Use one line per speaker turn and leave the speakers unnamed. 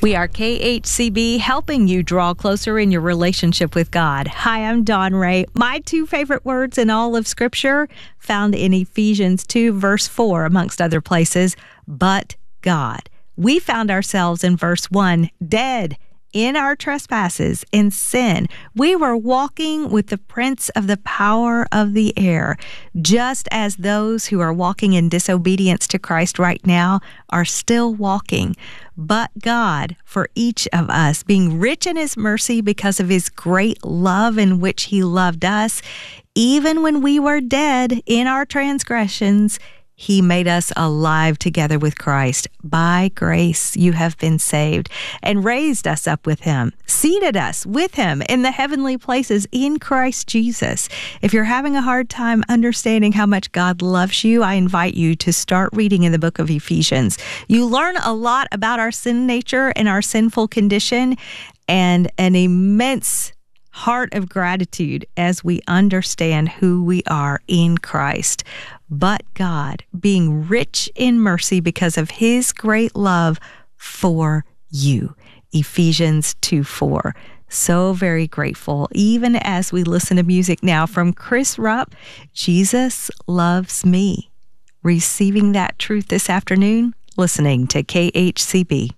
We are KHCB, helping you draw closer in your relationship with God. Hi, I'm Dawn Ray. My two favorite words in all of Scripture found in Ephesians 2, verse 4, amongst other places, but God. We found ourselves in verse 1, dead in our trespasses and sin. We were walking with the prince of the power of the air, just as those who are walking in disobedience to Christ right now are still walking. But God, for each of us, being rich in His mercy because of His great love in which He loved us, even when we were dead in our transgressions, He made us alive together with Christ. By grace you have been saved, and raised us up with Him, seated us with Him in the heavenly places in Christ Jesus. If you're having a hard time understanding how much God loves you, I invite you to start reading in the book of Ephesians. You learn a lot about our sin nature and our sinful condition, and an immense heart of gratitude as we understand who we are in Christ. But God, being rich in mercy because of His great love for you. Ephesians 2:4. So very grateful, even as we listen to music now from Chris Rupp, Jesus Loves Me. Receiving that truth this afternoon, listening to KHCB.